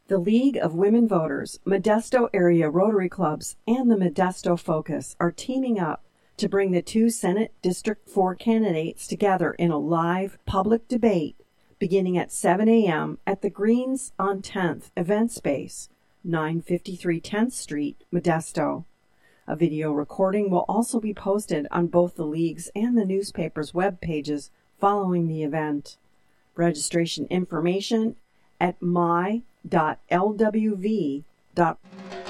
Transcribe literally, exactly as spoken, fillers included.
The League of Women Voters, Modesto Area Rotary Clubs, and the Modesto Focus are teaming up to bring the two Senate District four candidates together in a live public debate beginning at seven a.m. at the Greens on tenth event space, nine fifty-three tenth Street, Modesto. A video recording will also be posted on both the League's and the newspaper's web pages following the event. Registration information at my dot l w v dot org.